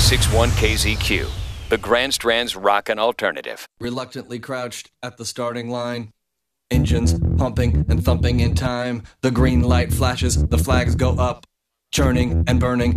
96.1 KZQ, the Grand Strand's Rockin' Alternative. Reluctantly crouched at the starting line. Engines pumping and thumping in time. The green light flashes, the flags go up. Churning and burning